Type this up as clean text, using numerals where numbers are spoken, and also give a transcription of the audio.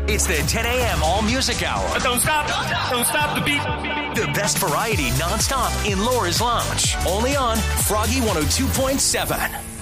It's the 10 a.m. All Music Hour. Don't stop the beat. The best variety nonstop in Laura's Lounge. Only on Froggy 102.7.